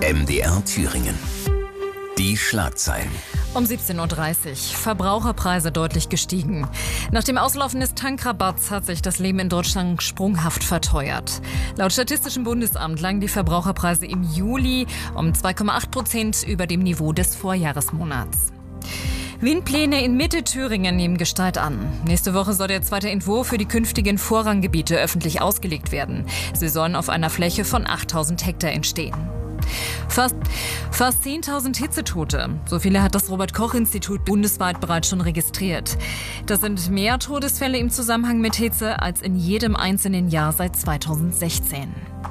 MDR Thüringen. Die Schlagzeilen. Um 17.30 Uhr. Verbraucherpreise deutlich gestiegen. Nach dem Auslaufen des Tankrabatts hat sich das Leben in Deutschland sprunghaft verteuert. Laut Statistischem Bundesamt lagen die Verbraucherpreise im Juli um 2,8% über dem Niveau des Vorjahresmonats. Windpläne in Mitte Thüringen nehmen Gestalt an. Nächste Woche soll der zweite Entwurf für die künftigen Vorranggebiete öffentlich ausgelegt werden. Sie sollen auf einer Fläche von 8.000 Hektar entstehen. Fast 10.000 Hitzetote. So viele hat das Robert-Koch-Institut bundesweit bereits schon registriert. Das sind mehr Todesfälle im Zusammenhang mit Hitze als in jedem einzelnen Jahr seit 2016.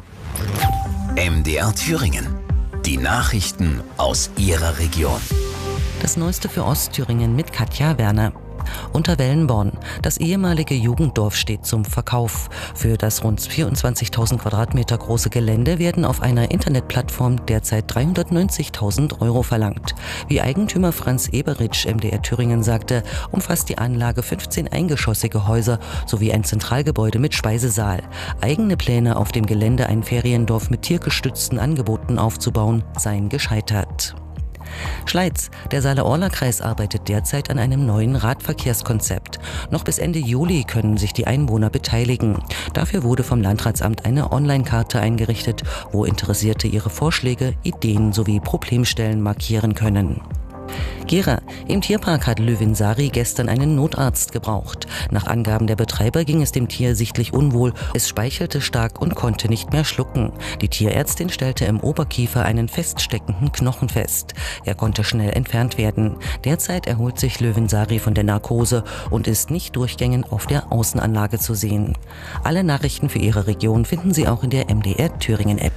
MDR Thüringen. Die Nachrichten aus Ihrer Region. Das Neueste für Ostthüringen mit Katja Werner. Unter Wellenborn. Das ehemalige Jugenddorf steht zum Verkauf. Für das rund 24.000 Quadratmeter große Gelände werden auf einer Internetplattform derzeit 390.000 € verlangt. Wie Eigentümer Franz Eberitsch MDR Thüringen sagte, umfasst die Anlage 15 eingeschossige Häuser sowie ein Zentralgebäude mit Speisesaal. Eigene Pläne, auf dem Gelände ein Feriendorf mit tiergestützten Angeboten aufzubauen, seien gescheitert. Schleiz. Der Saale-Orla-Kreis arbeitet derzeit an einem neuen Radverkehrskonzept. Noch bis Ende Juli können sich die Einwohner beteiligen. Dafür wurde vom Landratsamt eine Online-Karte eingerichtet, wo Interessierte ihre Vorschläge, Ideen sowie Problemstellen markieren können. Gera. Im Tierpark hat Löwin Sari gestern einen Notarzt gebraucht. Nach Angaben der Betreiber ging es dem Tier sichtlich unwohl. Es speichelte stark und konnte nicht mehr schlucken. Die Tierärztin stellte im Oberkiefer einen feststeckenden Knochen fest. Er konnte schnell entfernt werden. Derzeit erholt sich Löwin Sari von der Narkose und ist nicht durchgängig auf der Außenanlage zu sehen. Alle Nachrichten für Ihre Region finden Sie auch in der MDR Thüringen App.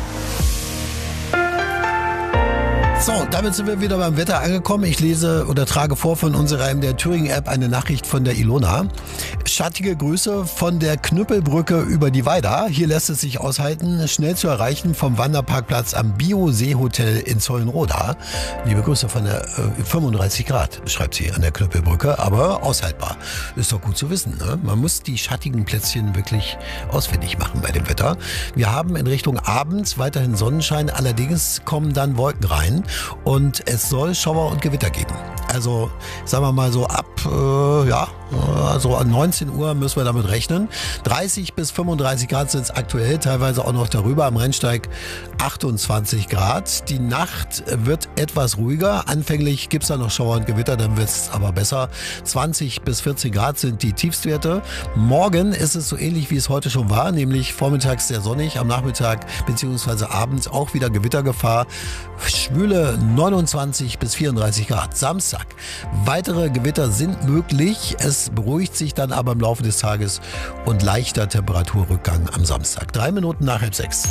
So, damit sind wir wieder beim Wetter angekommen. Ich lese oder trage vor von unserer MDR Thüringen App eine Nachricht von der Ilona. Schattige Grüße von der Knüppelbrücke über die Weider. Hier lässt es sich aushalten, schnell zu erreichen vom Wanderparkplatz am Bio-See-Hotel in Zeulenroda. Liebe Grüße von der 35 Grad, schreibt sie an der Knüppelbrücke, aber aushaltbar. Ist doch gut zu wissen, ne? Man muss die schattigen Plätzchen wirklich ausfindig machen bei dem Wetter. Wir haben in Richtung Abend weiterhin Sonnenschein, allerdings kommen dann Wolken rein. Und es soll Schauer und Gewitter geben. Also sagen wir mal so ab, so an 19 Uhr müssen wir damit rechnen. 30 bis 35 Grad sind es aktuell, teilweise auch noch darüber. Am Rennsteig 28 Grad. Die Nacht wird etwas ruhiger. Anfänglich gibt es da noch Schauer und Gewitter, dann wird es aber besser. 20 bis 14 Grad sind die Tiefstwerte. Morgen ist es so ähnlich, wie es heute schon war, nämlich vormittags sehr sonnig, am Nachmittag bzw. abends auch wieder Gewittergefahr. Schwüle 29 bis 34 Grad. Samstag. Weitere Gewitter sind möglich. Es beruhigt sich dann aber im Laufe des Tages und leichter Temperaturrückgang am Samstag. 3 Minuten nach 5:30.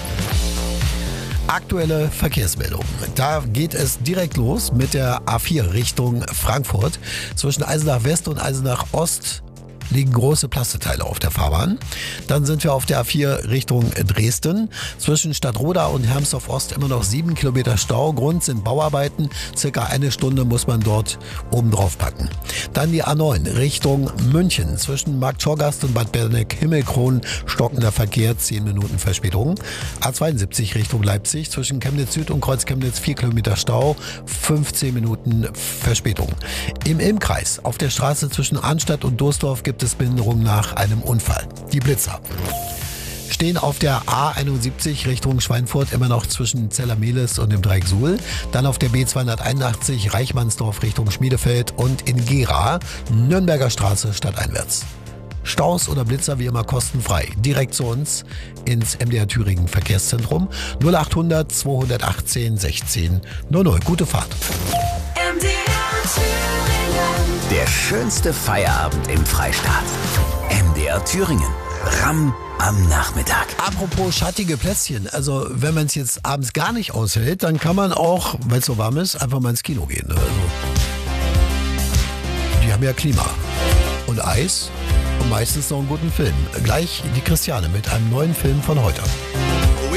Aktuelle Verkehrsmeldungen. Da geht es direkt los mit der A4 Richtung Frankfurt. Zwischen Eisenach West und Eisenach Ost liegen große Plasteteile auf der Fahrbahn. Dann sind wir auf der A4 Richtung Dresden. Zwischen Stadtroda und Hermsdorf Ost immer noch 7 Kilometer Stau. Grund sind Bauarbeiten. Circa 1 Stunde muss man dort oben drauf packen. Dann die A9 Richtung München. Zwischen Marktschorgast und Bad Berneck-Himmelkron stockender Verkehr, 10 Minuten Verspätung. A72 Richtung Leipzig. Zwischen Chemnitz Süd und Kreuz Chemnitz 4 Kilometer Stau, 15 Minuten Verspätung. Im Ilmkreis auf der Straße zwischen Arnstadt und Doesdorf gibt es Behinderung nach einem Unfall. Die Blitzer stehen auf der A71 Richtung Schweinfurt immer noch zwischen Zellermehlis und dem Dreieck Suhl. Dann auf der B281 Reichmannsdorf Richtung Schmiedefeld und in Gera Nürnberger Straße stadteinwärts. Staus oder Blitzer wie immer kostenfrei. Direkt zu uns ins MDR Thüringen Verkehrszentrum 0800 218 16 00. Gute Fahrt. MDR Thüringen. Der schönste Feierabend im Freistaat. MDR Thüringen. Ramm am Nachmittag. Apropos schattige Plätzchen, also wenn man es jetzt abends gar nicht aushält, dann kann man auch, weil es so warm ist, einfach mal ins Kino gehen. Also, die haben ja Klima und Eis und meistens noch einen guten Film. Gleich die Christiane mit einem neuen Film von heute.